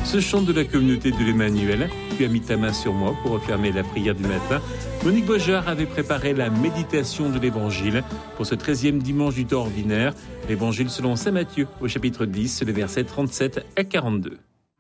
ce chant de la communauté de l'Emmanuel. Tu as mis ta main sur moi pour refermer la prière du matin. Monique Beaujard avait préparé la méditation de l'Évangile pour ce 13e dimanche du temps ordinaire. L'Évangile selon saint Matthieu au chapitre 10, les versets 37 à 42.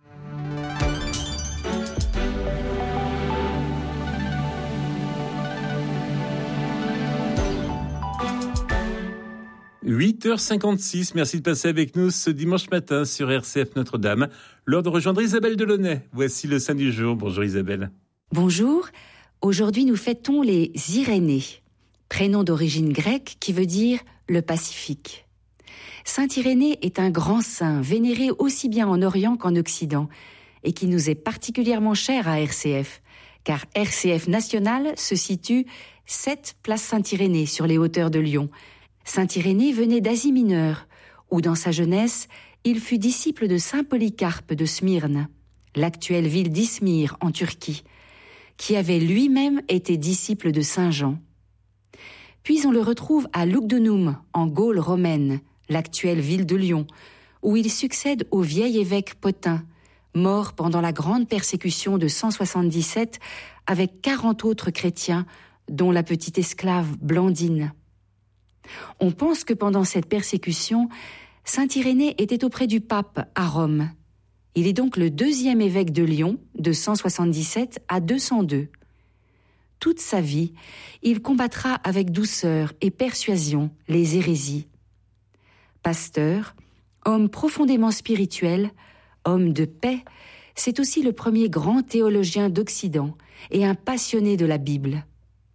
« 8h56, merci de passer avec nous ce dimanche matin sur RCF Notre-Dame. L'heure de rejoindre Isabelle Delaunay. Voici le saint du jour. Bonjour Isabelle. Bonjour. Aujourd'hui, nous fêtons les Irénées, prénom d'origine grecque qui veut dire le Pacifique. Saint Irénée est un grand saint vénéré aussi bien en Orient qu'en Occident et qui nous est particulièrement cher à RCF, car RCF National se situe 7 place Saint-Irénée sur les hauteurs de Lyon. Saint Irénée venait d'Asie mineure, où dans sa jeunesse, il fut disciple de saint Polycarpe de Smyrne, l'actuelle ville d'Izmir en Turquie, qui avait lui-même été disciple de saint Jean. Puis on le retrouve à Lugdunum, en Gaule romaine, l'actuelle ville de Lyon, où il succède au vieil évêque Pothin, mort pendant la grande persécution de 177 avec 40 autres chrétiens, dont la petite esclave Blandine. On pense que pendant cette persécution, saint Irénée était auprès du pape à Rome. Il est donc le 2e évêque de Lyon, de 177 à 202. Toute sa vie, il combattra avec douceur et persuasion les hérésies. Pasteur, homme profondément spirituel, homme de paix, c'est aussi le premier grand théologien d'Occident et un passionné de la Bible.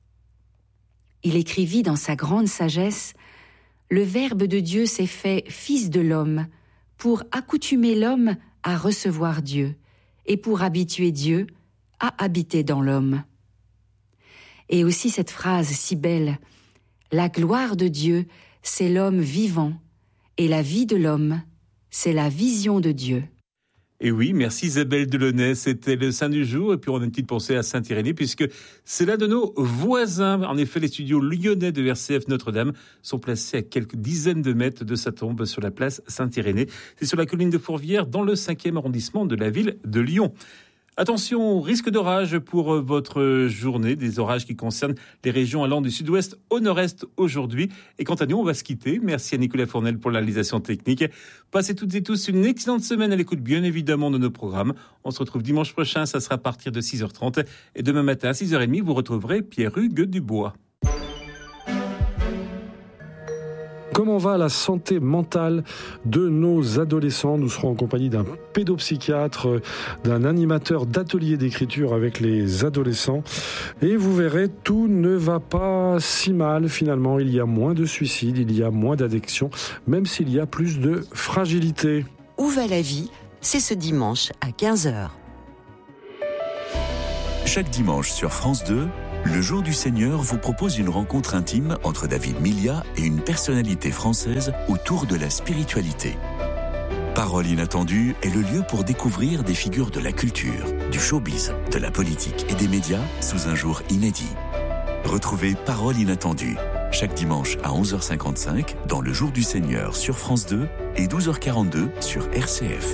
Il écrivit dans sa grande sagesse « Le Verbe de Dieu s'est fait Fils de l'homme pour accoutumer l'homme à recevoir Dieu et pour habituer Dieu à habiter dans l'homme. » Et aussi cette phrase si belle « La gloire de Dieu, c'est l'homme vivant et la vie de l'homme, c'est la vision de Dieu. » Et oui, merci Isabelle Delaunay, c'était le saint du jour. Et puis on a une petite pensée à saint Irénée, puisque c'est l'un de nos voisins. En effet, les studios lyonnais de RCF Notre-Dame sont placés à quelques dizaines de mètres de sa tombe sur la place Saint-Irénée. C'est sur la colline de Fourvière, dans le 5e arrondissement de la ville de Lyon. Attention au risque d'orage pour votre journée, des orages qui concernent les régions allant du sud-ouest au nord-est aujourd'hui. Et quant à nous, on va se quitter. Merci à Nicolas Fournel pour la réalisation technique. Passez toutes et tous une excellente semaine à l'écoute, bien évidemment, de nos programmes. On se retrouve dimanche prochain, ça sera à partir de 6h30. Et demain matin à 6h30, vous retrouverez Pierre-Hugues Dubois. Comment va la santé mentale de nos adolescents ? Nous serons en compagnie d'un pédopsychiatre, d'un animateur d'ateliers d'écriture avec les adolescents. Et vous verrez, tout ne va pas si mal finalement. Il y a moins de suicides, il y a moins d'addictions, même s'il y a plus de fragilité. Où va la vie ? C'est ce dimanche à 15h. Chaque dimanche sur France 2, le Jour du Seigneur vous propose une rencontre intime entre David Milia et une personnalité française autour de la spiritualité. Parole inattendue est le lieu pour découvrir des figures de la culture, du showbiz, de la politique et des médias sous un jour inédit. Retrouvez Parole inattendue chaque dimanche à 11h55 dans le Jour du Seigneur sur France 2 et 12h42 sur RCF.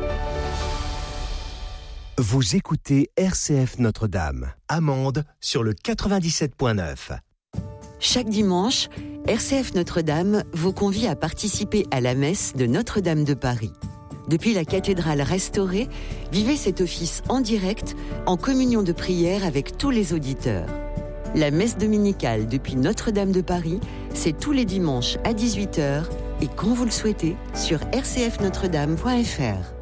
Vous écoutez RCF Notre-Dame, Amande sur le 97.9. Chaque dimanche, RCF Notre-Dame vous convie à participer à la messe de Notre-Dame de Paris. Depuis la cathédrale restaurée, vivez cet office en direct, en communion de prière avec tous les auditeurs. La messe dominicale depuis Notre-Dame de Paris, c'est tous les dimanches à 18h et quand vous le souhaitez sur rcfnotredame.fr.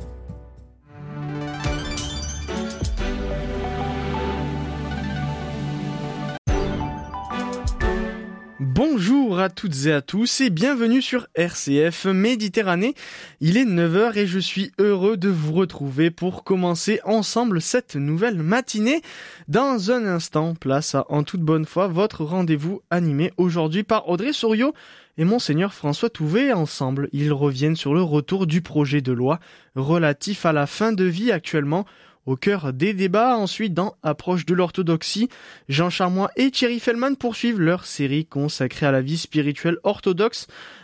Bonjour à toutes et à tous et bienvenue sur RCF Méditerranée. Il est 9h et je suis heureux de vous retrouver pour commencer ensemble cette nouvelle matinée. Dans un instant, place à En toute bonne foi, votre rendez-vous animé aujourd'hui par Audrey Souriau et Monseigneur François Touvet. Ensemble, ils reviennent sur le retour du projet de loi relatif à la fin de vie actuellement au cœur des débats. Ensuite, dans Approche de l'orthodoxie, Jean Charmois et Thierry Fellman poursuivent leur série consacrée à la vie spirituelle orthodoxe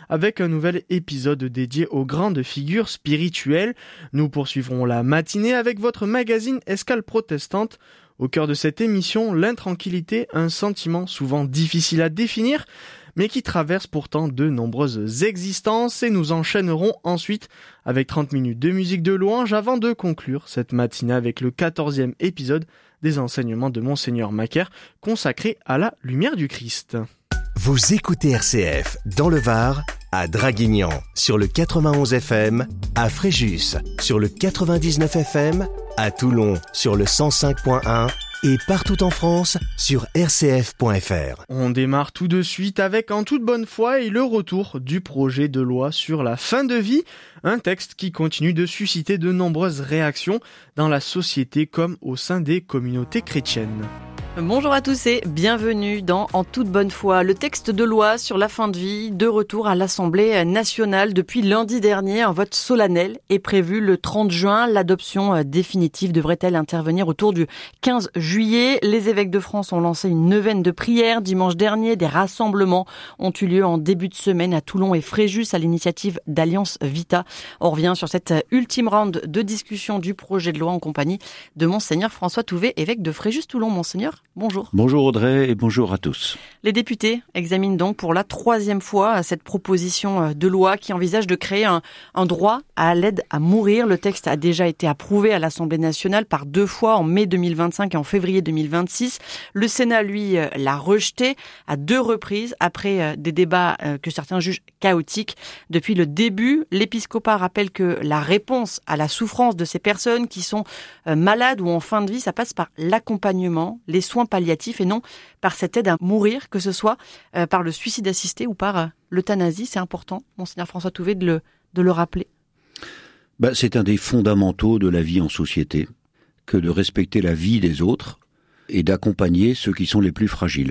avec un nouvel épisode dédié aux grandes figures spirituelles. Nous poursuivrons la matinée avec votre magazine Escale protestante. Au cœur de cette émission, l'intranquillité, un sentiment souvent difficile à définir, mais qui traverse pourtant de nombreuses existences, et nous enchaînerons ensuite avec 30 minutes de musique de louange avant de conclure cette matinée avec le 14e épisode des enseignements de Monseigneur Macaire consacré à la lumière du Christ. Vous écoutez RCF dans le Var, à Draguignan sur le 91 FM, à Fréjus sur le 99 FM, à Toulon sur le 105.1 et partout en France sur rcf.fr. On démarre tout de suite avec En toute bonne foi et le retour du projet de loi sur la fin de vie, un texte qui continue de susciter de nombreuses réactions dans la société comme au sein des communautés chrétiennes. Bonjour à tous et bienvenue dans En toute bonne foi. Le texte de loi sur la fin de vie, de retour à l'Assemblée nationale depuis lundi dernier. Un vote solennel est prévu le 30 juin. L'adoption définitive devrait-elle intervenir autour du 15 juillet. Les évêques de France ont lancé une neuvaine de prières dimanche dernier. Des rassemblements ont eu lieu en début de semaine à Toulon et Fréjus à l'initiative d'Alliance Vita. On revient sur cette ultime round de discussion du projet de loi en compagnie de Monseigneur François Touvet, évêque de Fréjus-Toulon. Monseigneur, bonjour. Bonjour Audrey et bonjour à tous. Les députés examinent donc pour la 3e fois cette proposition de loi qui envisage de créer un droit à l'aide à mourir. Le texte a déjà été approuvé à l'Assemblée nationale par 2 fois, en mai 2025 et en février 2026. Le Sénat, lui, l'a rejeté à 2 reprises après des débats que certains jugent chaotiques. Depuis le début, l'épiscopat rappelle que la réponse à la souffrance de ces personnes qui sont malades ou en fin de vie, ça passe par l'accompagnement, les soins palliatifs et non par cette aide à mourir, que ce soit par le suicide assisté ou par l'euthanasie. C'est important, Monseigneur François Touvet, de le rappeler. C'est un des fondamentaux de la vie en société, que de respecter la vie des autres et d'accompagner ceux qui sont les plus fragiles.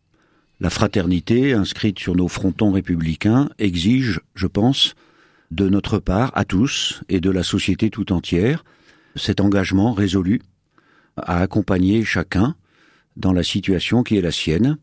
La fraternité, inscrite sur nos frontons républicains, exige, je pense, de notre part, à tous, et de la société tout entière, cet engagement résolu à accompagner chacun dans la situation qui est la sienne.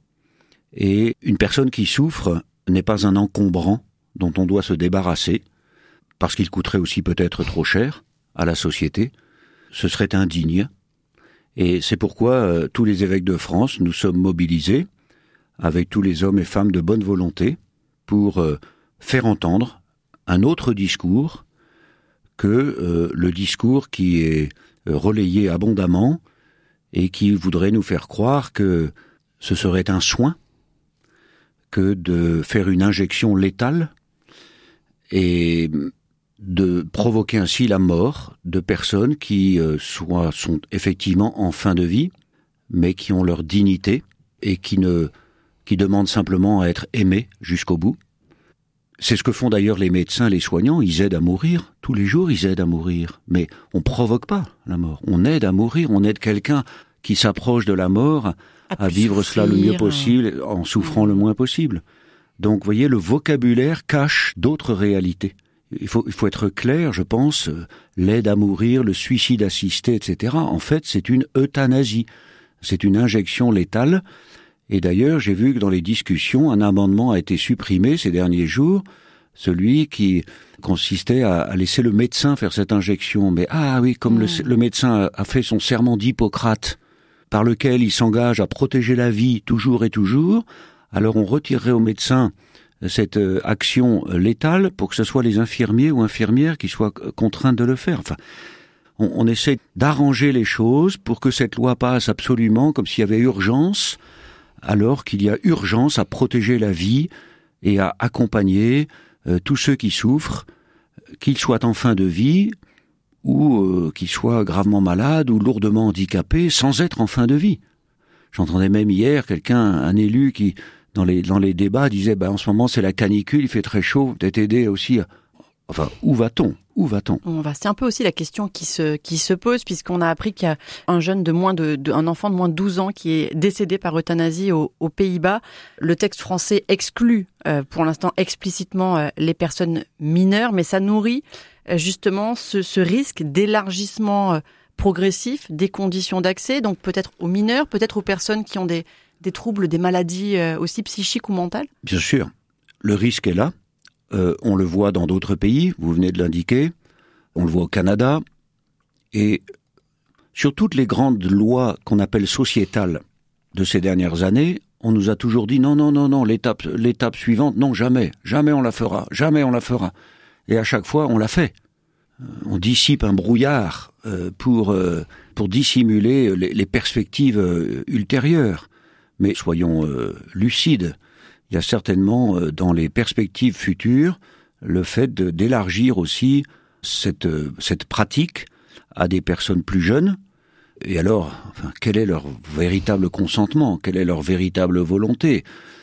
Et une personne qui souffre n'est pas un encombrant dont on doit se débarrasser, parce qu'il coûterait aussi peut-être trop cher à la société. Ce serait indigne. Et c'est pourquoi tous les évêques de France, nous sommes mobilisés, avec tous les hommes et femmes de bonne volonté, pour faire entendre un autre discours que le discours qui est relayé abondamment et qui voudrait nous faire croire que ce serait un soin que de faire une injection létale et de provoquer ainsi la mort de personnes qui sont effectivement en fin de vie, mais qui ont leur dignité et qui demandent simplement à être aimées jusqu'au bout. C'est ce que font d'ailleurs les médecins, les soignants, ils aident à mourir. Tous les jours, ils aident à mourir. Mais on provoque pas la mort. On aide à mourir, on aide quelqu'un qui s'approche de la mort à vivre cela le mieux possible, en souffrant le moins possible. Donc, vous voyez, le vocabulaire cache d'autres réalités. Il faut être clair, je pense, l'aide à mourir, le suicide assisté, etc. En fait, c'est une euthanasie. C'est une injection létale. Et d'ailleurs, j'ai vu que dans les discussions, un amendement a été supprimé ces derniers jours, celui qui consistait à laisser le médecin faire cette injection. Mais comme le médecin a fait son serment d'Hippocrate, par lequel il s'engage à protéger la vie toujours et toujours, alors on retirerait au médecin cette action létale pour que ce soit les infirmiers ou infirmières qui soient contraints de le faire. Enfin, on essaie d'arranger les choses pour que cette loi passe absolument comme s'il y avait urgence, alors qu'il y a urgence à protéger la vie et à accompagner tous ceux qui souffrent, qu'ils soient en fin de vie ou qu'ils soient gravement malades ou lourdement handicapés sans être en fin de vie. J'entendais même hier un élu qui, dans les débats, disait en ce moment c'est la canicule, il fait très chaud, peut-être aider aussi. Enfin, où va-t-on ? C'est un peu aussi la question qui se pose, puisqu'on a appris qu'il y a un enfant de moins de 12 ans qui est décédé par euthanasie aux Pays-Bas. Le texte français exclut pour l'instant explicitement les personnes mineures, mais ça nourrit justement ce risque d'élargissement progressif des conditions d'accès, donc peut-être aux mineurs, peut-être aux personnes qui ont des troubles, des maladies aussi psychiques ou mentales. Bien sûr, le risque est là. on le voit dans d'autres pays, vous venez de l'indiquer, on le voit au Canada, et sur toutes les grandes lois qu'on appelle sociétales de ces dernières années, on nous a toujours dit non, l'étape suivante, non, jamais on la fera. Et à chaque fois, on l'a fait. On dissipe un brouillard pour dissimuler les perspectives ultérieures. Mais soyons lucides, il y a certainement dans les perspectives futures le fait d'élargir aussi cette pratique à des personnes plus jeunes. Et alors, quel est leur véritable consentement? Quelle est leur véritable volonté?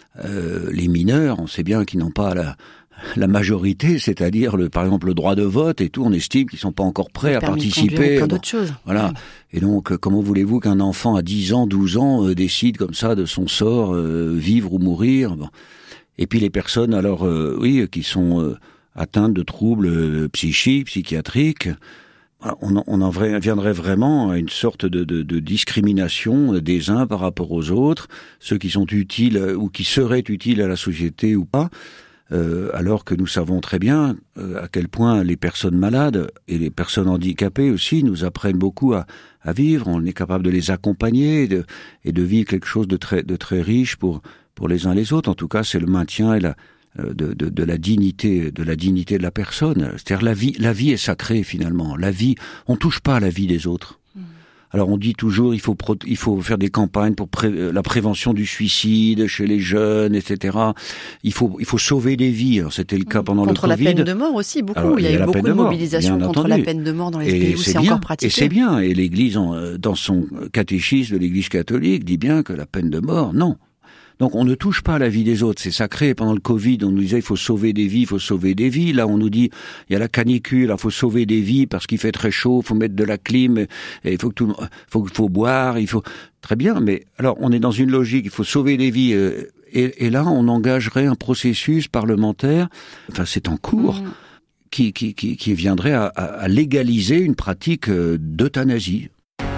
Les mineurs, on sait bien qu'ils n'ont pas la majorité, c'est-à-dire par exemple le droit de vote et tout, on estime qu'ils sont pas encore prêts à participer. Plein d'autres choses. Voilà. Et donc, comment voulez-vous qu'un enfant à 10 ans, 12 ans décide comme ça de son sort, vivre ou mourir? Bon. Et puis les personnes, alors, qui sont atteintes de troubles psychiques, psychiatriques, on en viendrait vraiment à une sorte de discrimination des uns par rapport aux autres, ceux qui sont utiles ou qui seraient utiles à la société ou pas, alors que nous savons très bien à quel point les personnes malades et les personnes handicapées aussi nous apprennent beaucoup à vivre. On est capable de les accompagner et de vivre quelque chose de très riche pour les uns les autres. En tout cas, c'est le maintien et de la dignité de la personne. C'est-à-dire la vie est sacrée finalement. La vie, on touche pas à la vie des autres. Alors on dit toujours il faut faire des campagnes pour la prévention du suicide chez les jeunes, etc. Il faut sauver des vies. Alors, c'était le cas pendant le Covid. Contre la peine de mort aussi, beaucoup. Alors, il y a eu beaucoup de mobilisation contre la peine de mort dans les pays où c'est encore pratiqué. Et c'est bien. Et l'Église, dans son catéchisme de l'Église catholique, dit bien que la peine de mort, non. Donc on ne touche pas à la vie des autres, c'est sacré. Pendant le Covid, on nous disait il faut sauver des vies, Là, on nous dit il y a la canicule, il faut sauver des vies parce qu'il fait très chaud, il faut mettre de la clim, et il faut boire, il faut très bien. Mais alors on est dans une logique, il faut sauver des vies, et là on engagerait un processus parlementaire. Enfin, c'est en cours. Qui viendrait à légaliser une pratique d'euthanasie.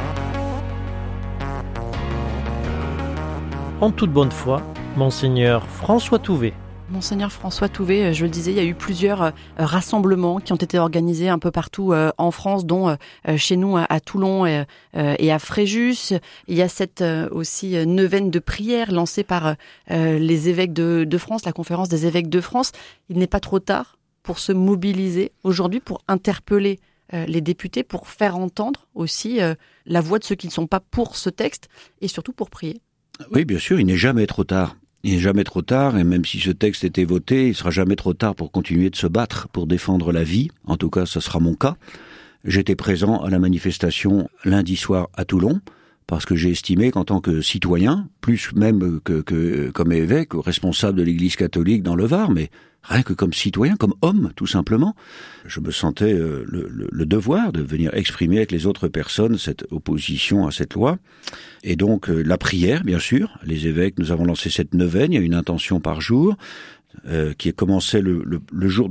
En toute bonne foi, Monseigneur François Touvet. Monseigneur François Touvet, je le disais, il y a eu plusieurs rassemblements qui ont été organisés un peu partout en France, dont chez nous à Toulon et à Fréjus. Il y a cette aussi neuvaine de prière lancée par les évêques de France, la conférence des évêques de France. Il n'est pas trop tard pour se mobiliser aujourd'hui, pour interpeller les députés, pour faire entendre aussi la voix de ceux qui ne sont pas pour ce texte et surtout pour prier. Oui, bien sûr, il n'est jamais trop tard. Il n'est jamais trop tard, et même si ce texte était voté, il sera jamais trop tard pour continuer de se battre, pour défendre la vie. En tout cas, ce sera mon cas. J'étais présent à la manifestation lundi soir à Toulon, parce que j'ai estimé qu'en tant que citoyen, plus même que comme évêque, responsable de l'Église catholique dans le Var, mais rien que comme citoyen, comme homme, tout simplement, je me sentais le devoir de venir exprimer avec les autres personnes cette opposition à cette loi. Et donc la prière, bien sûr, les évêques, nous avons lancé cette neuvaine, il y a une intention par jour, qui a commencé le jour